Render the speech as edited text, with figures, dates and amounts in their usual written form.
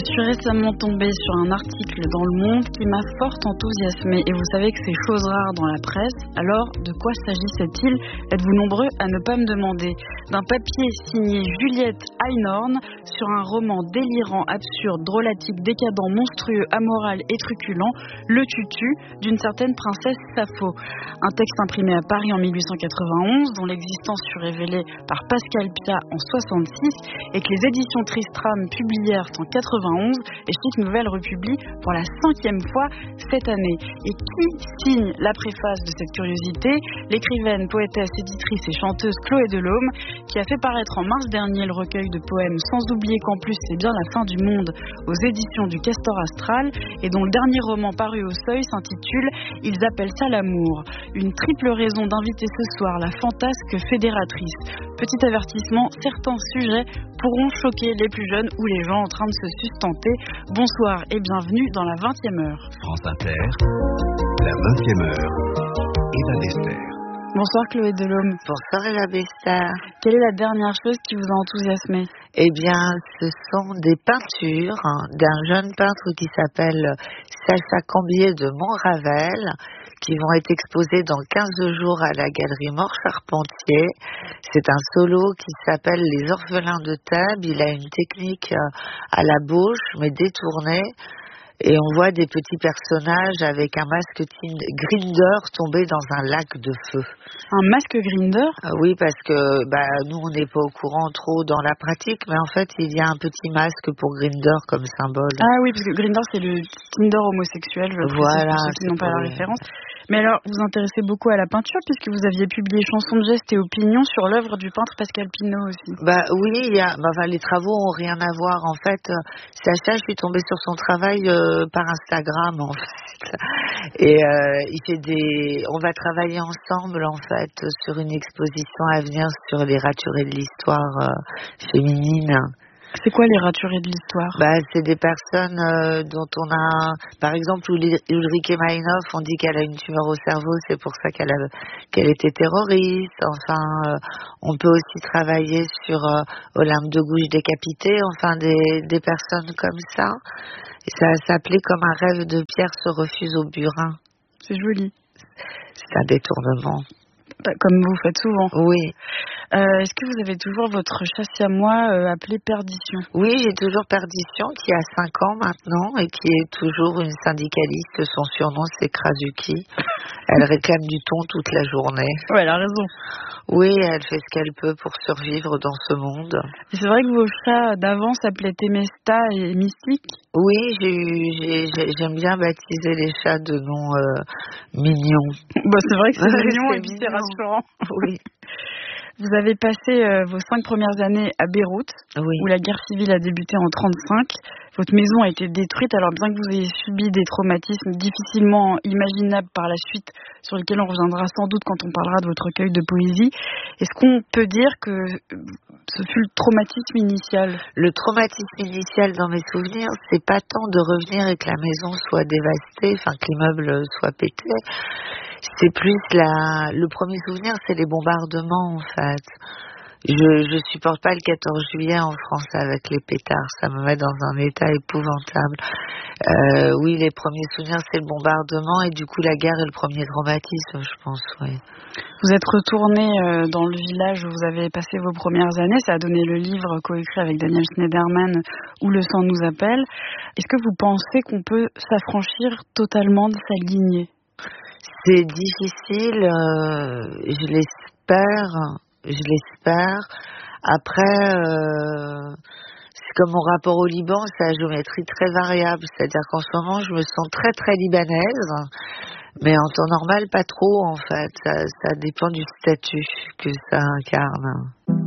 suis récemment tombée sur un article dans Le Monde qui m'a fort enthousiasmée. Et vous savez que c'est chose rare dans la presse. Alors, de quoi s'agissait-il? Êtes-vous nombreux à ne pas me demander? D'un papier signé Juliette Einhorn sur un roman délirant, absurde, drôlatique, décadent, monstrueux, amoral et truculent, Le Tutu, d'une certaine princesse Sappho. Un texte imprimé à Paris en 1891, dont l'existence fut révélée par Pascal Piat en 66 et que les éditions Tristram publièrent en 91 et Chic Nouvelle republie pour la 5e fois cette année. Et qui signe la préface de cette curiosité? L'écrivaine, poétesse, éditrice et chanteuse Chloé Delhomme, qui a fait paraître en mars dernier le recueil de poèmes Sans oublier qu'en plus c'est bien la fin du monde aux éditions du Castor Astral et dont le dernier roman paru au Seuil s'intitule Ils appellent ça l'amour. Une triple raison d'inviter ce soir la fantasque fédératrice. Petit avertissement, certains sujets pourront choquer les plus jeunes ou les gens en train de se sustenter. Bonsoir et bienvenue dans la 20e heure. France Inter, la 20e heure, Eva Bester. Bonsoir Chloé Delhomme. Bonsoir Eva Bester. Quelle est la dernière chose qui vous a enthousiasmé? Eh bien, ce sont des peintures d'un jeune peintre qui s'appelle Sacha Cambier de Montravel, qui vont être exposées dans 15 jours à la galerie Mort-Charpentier. C'est un solo qui s'appelle Les Orphelins de Thèbes. Il a une technique à la bouche, mais détournée. Et on voit des petits personnages avec un masque Grinder tombé dans un lac de feu. Un masque Grinder? Oui, parce que nous, on n'est pas au courant trop dans la pratique, mais en fait, il y a un petit masque pour Grinder comme symbole. Ah oui, parce que Grinder, c'est le Tinder homosexuel, je voilà, pour ceux qui n'ont pas la référence. Mais alors, vous vous intéressez beaucoup à la peinture, puisque vous aviez publié Chansons de geste et opinions sur l'œuvre du peintre Pascal Pinault aussi. Oui, les travaux ont rien à voir. En fait, Sacha, je suis tombée sur son travail par Instagram, en fait. Et on va travailler ensemble, en fait, sur une exposition à venir sur les raturés de l'histoire féminine. C'est quoi les raturés de l'histoire? C'est des personnes dont on a, par exemple, Ulrike Meinhof, on dit qu'elle a une tumeur au cerveau, c'est pour ça qu'elle était terroriste. Enfin, on peut aussi travailler sur Olympe de Gouges décapité, enfin des personnes comme ça. Et ça s'appelait Comme un rêve de pierre se refuse au burin. C'est joli. C'est un détournement. Comme vous faites souvent. Oui. Est-ce que vous avez toujours votre châssis à moi appelé Perdition? Oui, j'ai toujours Perdition qui a 5 ans maintenant et qui est toujours une syndicaliste. Son surnom c'est Krasuki. Elle réclame du thon toute la journée. Ouais, elle a raison. Oui, elle fait ce qu'elle peut pour survivre dans ce monde. Et c'est vrai que vos chats d'avant s'appelaient Temesta et Mystique? Oui, j'aime bien baptiser les chats de noms mignons. C'est vrai que c'est mignon et puis c'est rassurant. Oui. Vous avez passé vos 5 premières années à Beyrouth, oui. où la guerre civile a débuté en 1935. Votre maison a été détruite, alors bien que vous ayez subi des traumatismes difficilement imaginables par la suite, sur lesquels on reviendra sans doute quand on parlera de votre recueil de poésie, est-ce qu'on peut dire que ce fut le traumatisme initial? Le traumatisme initial dans mes souvenirs, c'est pas tant de revenir et que la maison soit dévastée, enfin que l'immeuble soit pété. C'est plus le premier souvenir, c'est les bombardements en fait. Je supporte pas le 14 juillet en France avec les pétards, ça me met dans un état épouvantable. Oui, les premiers souvenirs c'est le bombardement et du coup la guerre est le premier traumatisme, je pense, oui. Vous êtes retourné dans le village où vous avez passé vos premières années, ça a donné le livre coécrit avec Daniel Schneiderman Où le sang nous appelle. Est-ce que vous pensez qu'on peut s'affranchir totalement de sa lignée? C'est difficile, je l'espère. Après, c'est comme mon rapport au Liban, c'est à géométrie très variable. C'est-à-dire qu'en ce moment, je me sens très très libanaise, mais en temps normal, pas trop en fait. Ça dépend du statut que ça incarne.